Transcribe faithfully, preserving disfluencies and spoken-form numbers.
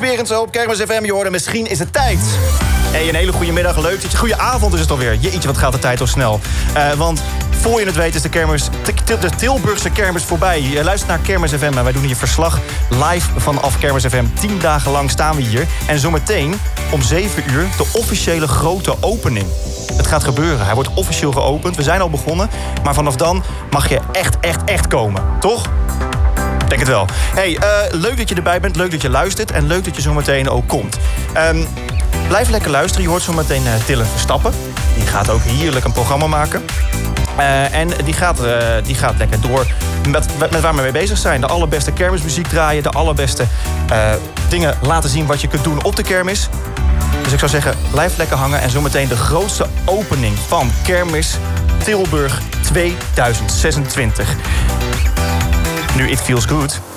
Berendsen op Kermis F M. Je hoorde, misschien is het tijd. Hey, een hele goede middag, leuk dat je... Goeie avond is het alweer. Jeetje, wat gaat de tijd al snel. Uh, want voor je het weet is de kermis, de Tilburgse kermis voorbij. Je luistert naar Kermis F M en wij doen hier verslag live vanaf Kermis F M. Tien dagen lang staan we hier. En zometeen om zeven uur de officiële grote opening. Het gaat gebeuren. Hij wordt officieel geopend. We zijn al begonnen. Maar vanaf dan mag je echt, echt, echt komen. Toch? Ik denk het wel. Hey, uh, leuk dat je erbij bent. Leuk dat je luistert. En leuk dat je zometeen ook komt. Um, blijf lekker luisteren. Je hoort zometeen uh, Dylan Verstappen. Die gaat ook heerlijk een programma maken. Uh, en die gaat, uh, die gaat lekker door met, met waar we mee bezig zijn. De allerbeste kermismuziek draaien. De allerbeste uh, dingen laten zien wat je kunt doen op de kermis. Dus ik zou zeggen, blijf lekker hangen. En zometeen de grootste opening van Kermis Tilburg tweeduizend zesentwintig. Nu It Feels Good.